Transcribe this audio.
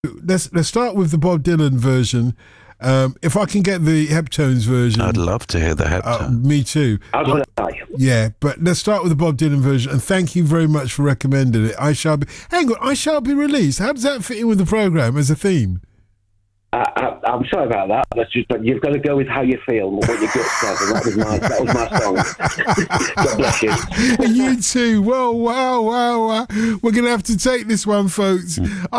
let's start with the Bob Dylan version. If I can get the Heptones version, I'd love to hear the Heptones. Me too. Yeah, but let's start with the Bob Dylan version. And thank you very much for recommending it. I shall be released. How does that fit in with the program as a theme? I'm sorry about that. That's just, you've got to go with how you feel and what your gut says, and that was my song. God bless you. You too. Well, wow. We're going to have to take this one, folks.